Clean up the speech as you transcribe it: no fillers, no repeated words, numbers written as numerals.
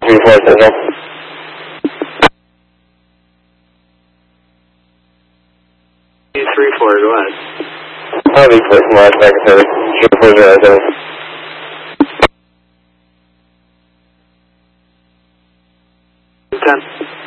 3-4 Central. U34, go ahead. I'll be placing last back in service. 0407. 10.